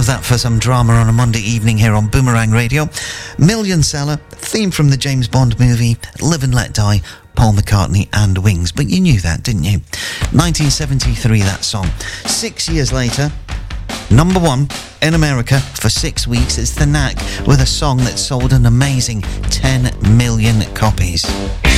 that for some drama on a Monday evening here on Boomerang Radio. Million seller, theme from the James Bond movie, Live and Let Die, Paul McCartney and Wings. But you knew that, didn't you? 1973, that song. 6 years later, number one in America for 6 weeks. It's The Knack with a song that sold an amazing 10 million copies.